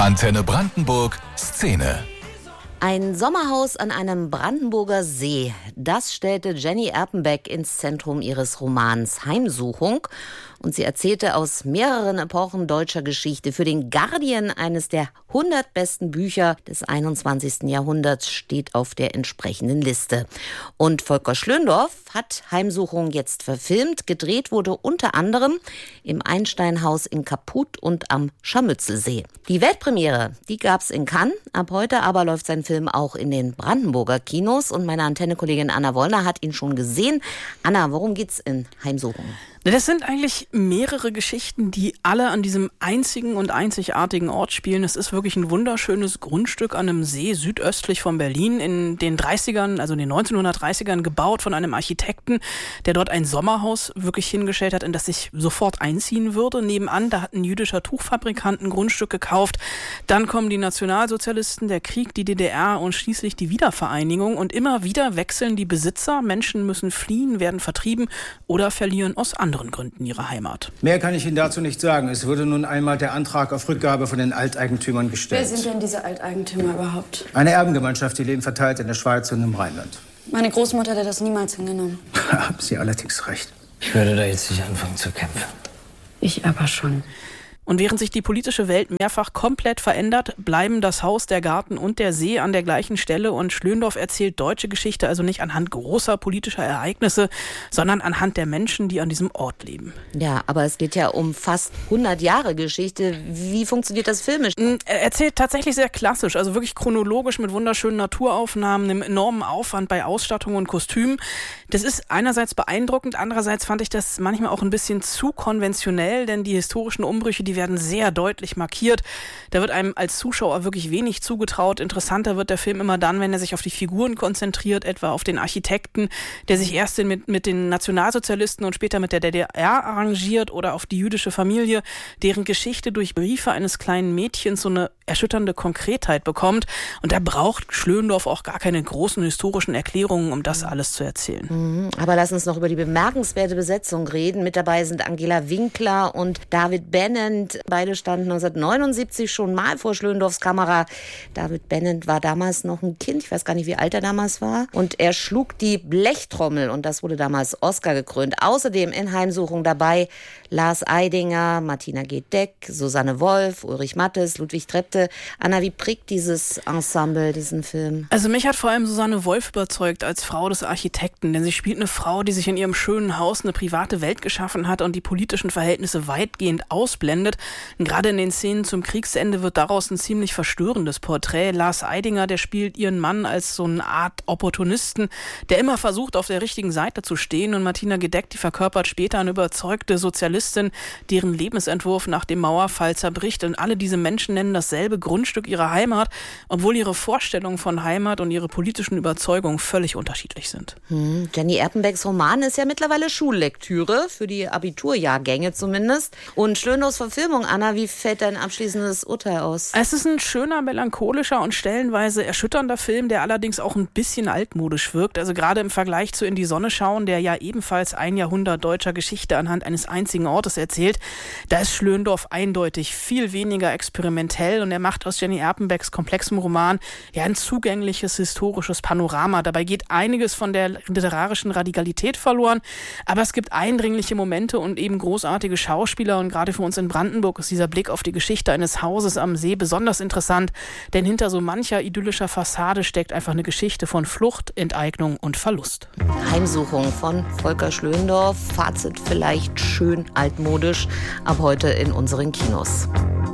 Antenne Brandenburg Szene. Ein Sommerhaus an einem Brandenburger See, das stellte Jenny Erpenbeck ins Zentrum ihres Romans Heimsuchung. Und sie erzählte aus mehreren Epochen deutscher Geschichte. Für den Guardian eines der 100 besten Bücher des 21. Jahrhunderts steht auf der entsprechenden Liste. Und Volker Schlöndorff hat Heimsuchung jetzt verfilmt. Gedreht wurde unter anderem im Einsteinhaus in Kaputt und am Scharmützelsee. Die Weltpremiere, die gab's in Cannes. Ab heute aber läuft sein Film auch in den Brandenburger Kinos. Und meine Antenne-Kollegin Anna Wollner hat ihn schon gesehen. Anna, worum geht's in Heimsuchung? Das sind eigentlich mehrere Geschichten, die alle an diesem einzigen und einzigartigen Ort spielen. Es ist wirklich ein wunderschönes Grundstück an einem See südöstlich von Berlin in den 30ern, also in den 1930ern gebaut von einem Architekten, der dort ein Sommerhaus wirklich hingestellt hat, in das ich sofort einziehen würde. Nebenan, da hat ein jüdischer Tuchfabrikant ein Grundstück gekauft. Dann kommen die Nationalsozialisten, der Krieg, die DDR und schließlich die Wiedervereinigung. Und immer wieder wechseln die Besitzer. Menschen müssen fliehen, werden vertrieben oder verlieren aus anderen Gründen ihre Heimat. Mehr kann ich Ihnen dazu nicht sagen. Es wurde nun einmal der Antrag auf Rückgabe von den Alteigentümern gestellt. Wer sind denn diese Alteigentümer überhaupt? Eine Erbengemeinschaft, die leben verteilt in der Schweiz und im Rheinland. Meine Großmutter hätte das niemals hingenommen. Haben Sie allerdings recht. Ich würde da jetzt nicht anfangen zu kämpfen. Ich aber schon. Und während sich die politische Welt mehrfach komplett verändert, bleiben das Haus, der Garten und der See an der gleichen Stelle. Und Schlöndorff erzählt deutsche Geschichte also nicht anhand großer politischer Ereignisse, sondern anhand der Menschen, die an diesem Ort leben. Ja, aber es geht ja um fast 100 Jahre Geschichte. Wie funktioniert das filmisch? Er erzählt tatsächlich sehr klassisch, also wirklich chronologisch mit wunderschönen Naturaufnahmen, einem enormen Aufwand bei Ausstattung und Kostümen. Das ist einerseits beeindruckend, andererseits fand ich das manchmal auch ein bisschen zu konventionell, denn die historischen Umbrüche, die werden sehr deutlich markiert. Da wird einem als Zuschauer wirklich wenig zugetraut. Interessanter wird der Film immer dann, wenn er sich auf die Figuren konzentriert, etwa auf den Architekten, der sich erst mit den Nationalsozialisten und später mit der DDR arrangiert, oder auf die jüdische Familie, deren Geschichte durch Briefe eines kleinen Mädchens so eine erschütternde Konkretheit bekommt. Und da braucht Schlöndorff auch gar keine großen historischen Erklärungen, um das alles zu erzählen. Aber lass uns noch über die bemerkenswerte Besetzung reden. Mit dabei sind Angela Winkler und David Bennent. Beide standen 1979 schon mal vor Schlöndorffs Kamera. David Bennent war damals noch ein Kind. Ich weiß gar nicht, wie alt er damals war. Und er schlug die Blechtrommel und das wurde damals Oscar gekrönt. Außerdem in Heimsuchung dabei Lars Eidinger, Martina Gedeck, Susanne Wolf, Ulrich Mattes, Ludwig Trepte. Anna, wie prägt dieses Ensemble diesen Film? Also mich hat vor allem Susanne Wolf überzeugt als Frau des Architekten, denn sie spielt eine Frau, die sich in ihrem schönen Haus eine private Welt geschaffen hat und die politischen Verhältnisse weitgehend ausblendet. Und gerade in den Szenen zum Kriegsende wird daraus ein ziemlich verstörendes Porträt. Lars Eidinger, der spielt ihren Mann als so eine Art Opportunisten, der immer versucht, auf der richtigen Seite zu stehen. Und Martina Gedeck, die verkörpert später eine überzeugte Sozialistin, deren Lebensentwurf nach dem Mauerfall zerbricht. Und alle diese Menschen nennen dasselbe Grundstück ihre Heimat, obwohl ihre Vorstellungen von Heimat und ihre politischen Überzeugungen völlig unterschiedlich sind. Jenny Erpenbecks Roman ist ja mittlerweile Schullektüre, für die Abiturjahrgänge zumindest. Und Schlöndorffs Verfilmung, Anna, wie fällt dein abschließendes Urteil aus? Es ist ein schöner, melancholischer und stellenweise erschütternder Film, der allerdings auch ein bisschen altmodisch wirkt. Also gerade im Vergleich zu In die Sonne schauen, der ja ebenfalls ein Jahrhundert deutscher Geschichte anhand eines einzigen Ortes erzählt, da ist Schlöndorff eindeutig viel weniger experimentell und er macht aus Jenny Erpenbecks komplexem Roman ja ein zugängliches historisches Panorama. Dabei geht einiges von der literarischen Radikalität verloren, aber es gibt eindringliche Momente und eben großartige Schauspieler, und gerade für uns in Brandenburg ist dieser Blick auf die Geschichte eines Hauses am See besonders interessant, denn hinter so mancher idyllischer Fassade steckt einfach eine Geschichte von Flucht, Enteignung und Verlust. Heimsuchung von Volker Schlöndorff. Fazit vielleicht schön altmodisch, ab heute in unseren Kinos.